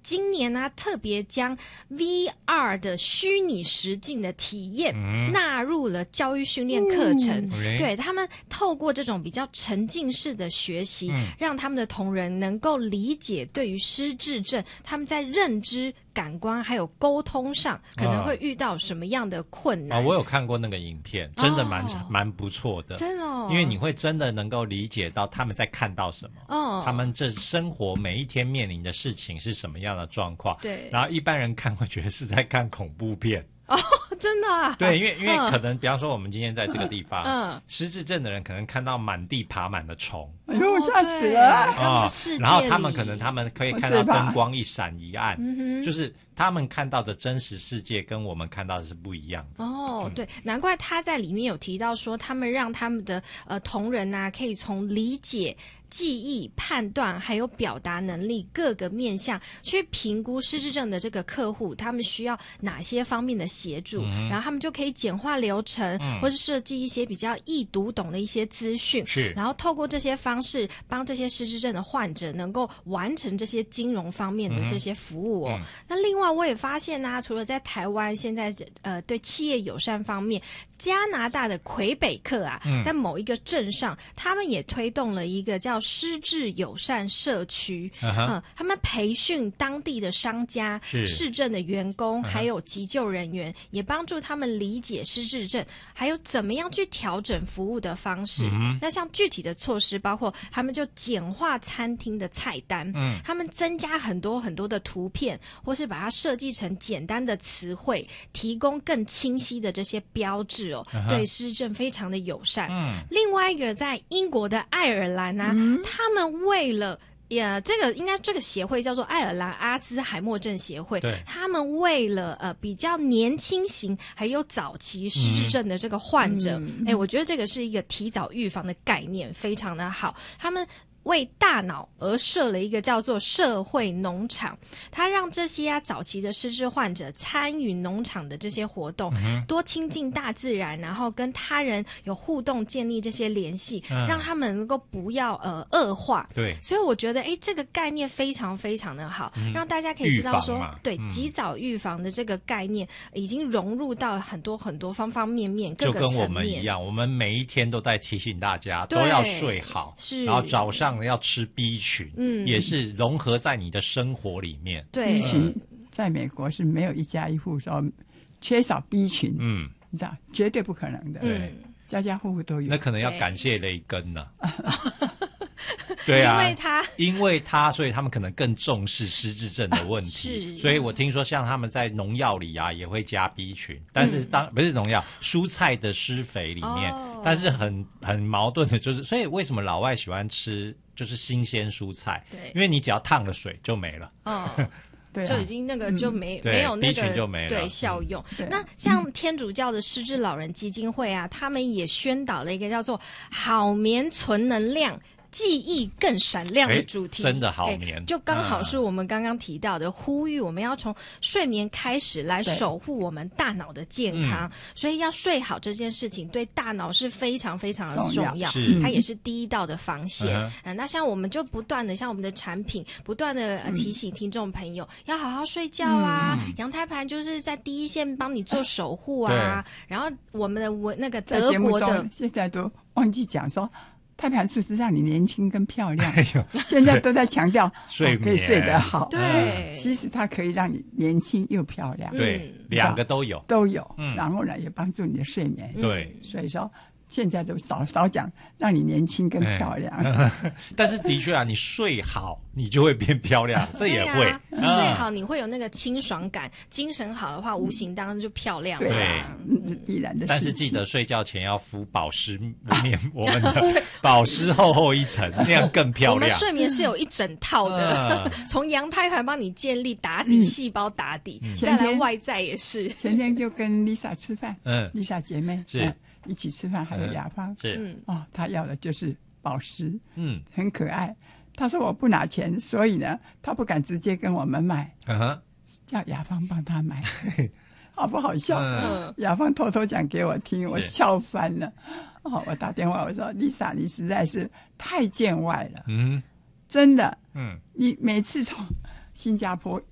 今年呢特别将 VR 的虚拟实境的体验纳入了教育训练课程。对，他们透过这种比较沉浸式的学习，让他们的同仁能够理解对于失智症他们在认知、感官还有沟通上可能会遇到什么样的困难。 我有看过那个影片，真的蛮不错的， 真的因为你会真的能够理解到他们在看到什么，他们这生活每一天面临的事情是什么样的状况。 对， 然后一般人看会觉得是在看恐怖片。 真的啊？ 对，因为可能比方说我们今天在这个地方，失智症的人可能看到满地爬满了虫， 哎呦，吓死了！ 然后他们可以看到灯光一闪一暗，就是他们看到的真实世界跟我们看到的是不一样的。 对，难怪他在里面有提到说，他们让他们的同仁啊，可以从理解、记忆、判断还有表达能力各个面向去评估失智症的这个客户他们需要哪些方面的协助，然后他们就可以简化流程，或是设计一些比较易读懂的一些资讯，然后透过这些方式帮这些失智症的患者能够完成这些金融方面的这些服务那另外我也发现啊，除了在台湾现在对企业友善方面，加拿大的魁北克啊，在某一个镇上，他们也推动了一个叫失智友善社区。他们培训当地的商家、市政的员工，还有急救人员，也帮助他们理解失智症，还有怎么样去调整服务的方式。那像具体的措施，包括他们就简化餐厅的菜单，他们增加很多很多的图片，或是把它设计成简单的词汇，提供更清晰的这些标志对失智症非常的友善。另外一个在英国的爱尔兰啊，他们为了这个协会叫做爱尔兰阿兹海默症协会，他们为了比较年轻型还有早期失智症的这个患者，我觉得这个是一个提早预防的概念，非常的好。他们为大脑而设了一个叫做社会农场，它让这些早期的失智患者参与农场的这些活动，多亲近大自然，然后跟他人有互动，建立这些联系，让他们能够不要恶化。 对， 所以我觉得这个概念非常非常的好，让大家可以知道说，对，及早预防的这个概念已经融入到很多很多方方面面各个层面。 就跟我们一样，我们每一天都在提醒大家都要睡好，然后早上要吃 B 群，也是融合在你的生活里面。 对 ，B 群在美国是没有一家一户说缺少 B 群，你知道，绝对不可能的。 对， 家家户户都有。 那可能要感谢雷根呢。对啊，因为他，所以他们可能更重视失智症的问题。所以我听说像他们在农药里啊也会加 B 群，但是不是农药，蔬菜的施肥里面，但是很矛盾的就是，所以为什么老外喜欢吃就是新鲜蔬菜？对，因为你只要烫了水就没了。 对， 就已经那个就没有那个就没了对效用。那像天主教的失智老人基金会啊，他们也宣导了一个叫做好眠存能量，记忆更闪亮的主题。 真的好眠， 就刚好是我们刚刚提到的，呼吁我们要从睡眠开始来守护我们大脑的健康，所以要睡好这件事情对大脑是非常非常的重要，它也是第一道的防线。那像我们就不断的像我们的产品不断的提醒听众朋友要好好睡觉啊，阳胎盘就是在第一线帮你做守护啊，然后我们的那个德国的现在都忘记讲说胎盘是不是让你年轻跟漂亮？现在都在强调睡眠可以睡得好， 对， 其实它可以让你年轻又漂亮， 对，两个都有， 然后呢也帮助你的睡眠， 对， 所以说现在都少讲让你年轻跟漂亮。 但是的确啊，你睡好你就会变漂亮，这也会睡好你会有那个清爽感，精神好的话无形当中就漂亮了。 对，必然的事情。 但是记得睡觉前要敷保湿面，我们的保湿厚一层，那样更漂亮。 我们睡眠是有一整套的，从阳胎盘帮你建立打底细胞打底，再来外在也是。 前天就跟 Lisa 吃饭，Lisa 姐妹是一起吃饭，还有雅芳是她要的就是保湿，很可爱。她说我不拿钱，所以呢，她不敢直接跟我们买，叫雅芳帮她买，好不好笑？雅芳偷偷讲给我听，我笑翻了。我打电话我说 Lisa 你实在是太见外了，真的，你每次从新加坡